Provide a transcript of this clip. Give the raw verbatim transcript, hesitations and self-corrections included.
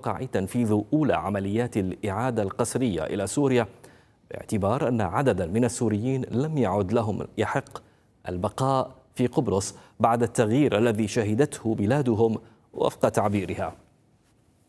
المتوقع تنفيذ أولى عمليات الإعادة القسرية إلى سوريا، باعتبار أن عددا من السوريين لم يعد لهم يحق البقاء في قبرص بعد التغيير الذي شهدته بلادهم وفق تعبيرها.